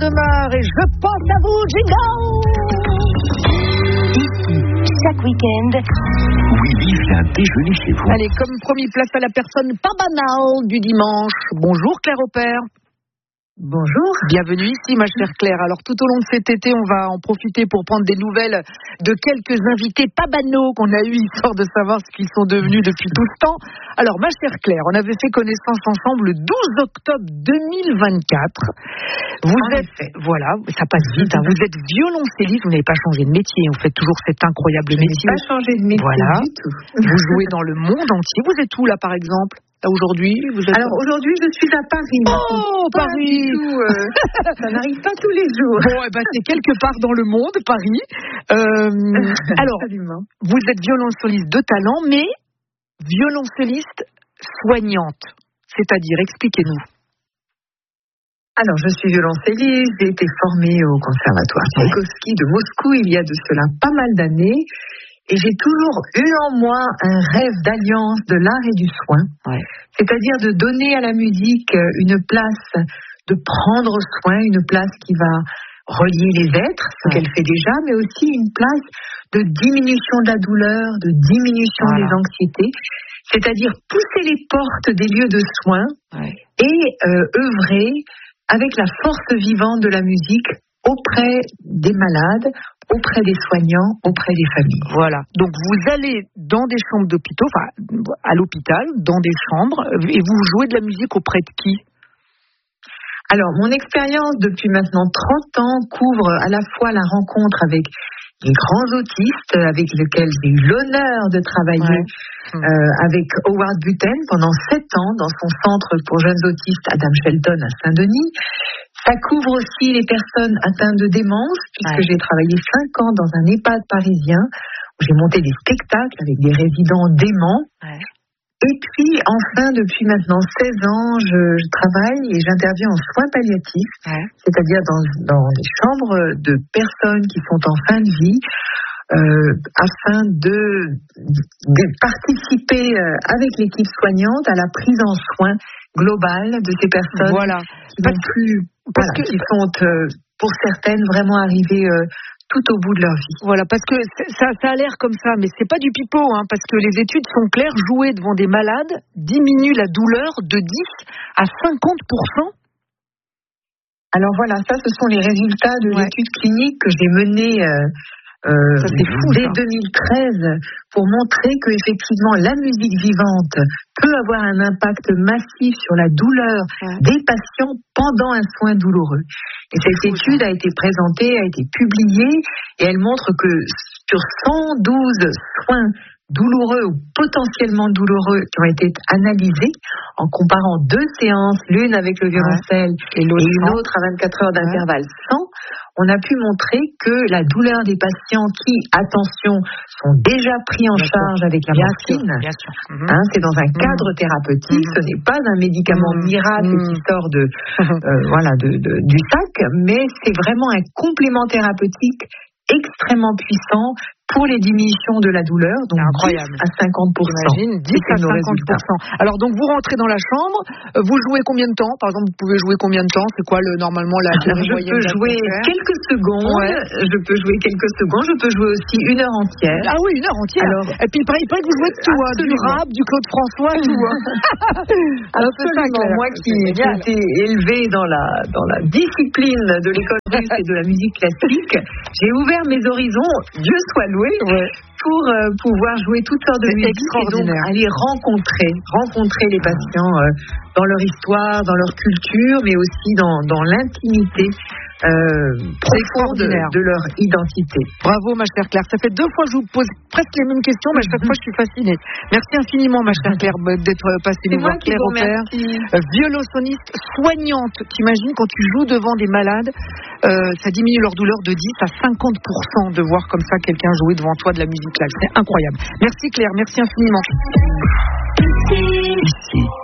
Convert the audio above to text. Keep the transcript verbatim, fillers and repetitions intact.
Waldemar et Je pense à vous, jingle. Chaque week-end, Willy vient déjeuner chez vous. Allez, comme promis, place à la personne pas banale du dimanche. Bonjour Claire Opère. Bonjour. Bienvenue ici, ma chère Claire. Alors, tout au long de cet été, on va en profiter pour prendre des nouvelles de quelques invités pas banaux qu'on a eu, histoire de savoir ce qu'ils sont devenus depuis tout ce temps. Alors, ma chère Claire, on avait fait connaissance ensemble le douze octobre deux mille vingt-quatre. Vous En êtes, effet. voilà, ça passe vite, hein. Vous êtes violoncelliste, vous n'avez pas changé de métier, vous faites toujours cet incroyable Je métier. n'ai pas changé de métier Voilà. du tout. Vous jouez dans le monde entier. Vous êtes où, là, par exemple? Là, aujourd'hui, vous êtes... Alors aujourd'hui, je suis à Paris. Oh, Pas Paris. du tout, euh, ça n'arrive pas tous les jours. Bon, eh ben, c'est quelque part dans le monde, Paris. Euh, alors, Absolument. vous êtes violoncelliste de talent, mais violoncelliste soignante. C'est-à-dire, expliquez-nous. Alors, je suis violoncelliste, j'ai été formée au conservatoire Tchaïkovski de Moscou il y a de cela pas mal d'années. Et j'ai toujours eu en moi un rêve d'alliance de l'art et du soin. Ouais. C'est-à-dire de donner à la musique une place, de prendre soin, une place qui va relier les êtres, ce Ouais. qu'elle fait déjà, mais aussi une place de diminution de la douleur, de diminution Voilà. des anxiétés. C'est-à-dire pousser les portes des lieux de soins Ouais. et euh, œuvrer avec la force vivante de la musique auprès des malades, auprès des soignants, auprès des familles. Voilà. Donc, vous allez dans des chambres d'hôpitaux, enfin, à l'hôpital, dans des chambres, et vous jouez de la musique auprès de qui? Alors, mon expérience depuis maintenant trente ans couvre à la fois la rencontre avec les grands autistes avec lesquels j'ai eu l'honneur de travailler Ouais. euh, avec Howard Buten pendant sept ans dans son centre pour jeunes autistes Adam Shelton à Saint-Denis. Ça couvre aussi les personnes atteintes de démence, puisque Ouais. j'ai travaillé cinq ans dans un EHPAD parisien où j'ai monté des spectacles avec des résidents déments. Ouais. Et puis, enfin, depuis maintenant seize ans, je, je travaille et j'interviens en soins palliatifs, Ouais. c'est-à-dire dans, dans des chambres de personnes qui sont en fin de vie, euh, afin de, de participer euh, avec l'équipe soignante à la prise en soin globale de ces personnes Voilà. qui n'ont plus, parce voilà, que- qui sont, euh, pour certaines, vraiment arrivées euh, tout au bout de leur vie. Voilà, parce que c'est- ça, ça a l'air comme ça, mais c'est pas du pipeau, hein, parce que les études sont claires, jouer devant des malades diminue la douleur de dix à cinquante pour cent. Alors voilà, ça, ce sont les résultats de Ouais. l'étude clinique que j'ai menée euh, euh, Ça, c'est fou, dès ça. deux mille treize pour montrer que effectivement la musique vivante peut avoir un impact massif sur la douleur Ouais. des patients pendant un soin douloureux. Et cette fou, étude a été présentée, a été publiée, et elle montre que sur cent douze soins douloureux ou potentiellement douloureux qui ont été analysés en comparant deux séances, l'une avec le violoncelle Et et l'autre une sans. autre à vingt-quatre heures d'intervalle sans, on a pu montrer que la douleur des patients qui, attention, sont déjà pris en Bien sûr. charge avec la Bien sûr, morphine, bien sûr. Mhm. hein, c'est dans un cadre thérapeutique, Mhm. ce n'est pas un médicament Mhm. miracle Mhm. qui sort de, euh, voilà, de, de- du sac, mais c'est vraiment un complément thérapeutique extrêmement puissant pour les diminutions de la douleur, donc Incroyable. dix à cinquante pour cent. J'imagine, dix à C'était nos cinquante pour cent. Alors, donc, vous rentrez dans la chambre, euh, vous jouez combien de temps? Par exemple, vous pouvez jouer combien de temps? C'est quoi, le, normalement, la Alors, durée je moyenne peux d'un jouer concert? quelques secondes, Ouais. je peux jouer quelques secondes, je peux jouer aussi une heure entière. Ah oui, une heure entière. Alors, et puis, il paraît il paraît que vous jouez de tout, hein, du absolument. rap, du Claude François, tout. Hein. Alors, c'est ça, Absolument. Claire. Moi qui C'est qui ai génial. été élevée dans la, dans la discipline de l'école russe et de la musique classique, j'ai ouvert mes horizons, Dieu soit loué, Ouais. pour euh, pouvoir jouer toutes sortes de C'est musique et donc extraordinaire. aller rencontrer, rencontrer les patients euh, dans leur histoire, dans leur culture, mais aussi dans, dans l'intimité euh, profonde extraordinaire. de leur identité. Bravo, ma chère Claire. Ça fait deux fois que je vous pose presque les mêmes questions, mais à chaque fois, je suis fascinée. Merci infiniment, ma chère Claire, d'être passée nous C'est moi voir. qui Claire vous Opère, remercie. euh, violoncelliste soignante. T'imagines, quand tu joues devant des malades, euh, ça diminue leur douleur de dix à cinquante pour cent de voir comme ça quelqu'un jouer devant toi de la musique live. C'est incroyable. Merci Claire, merci infiniment. Ici,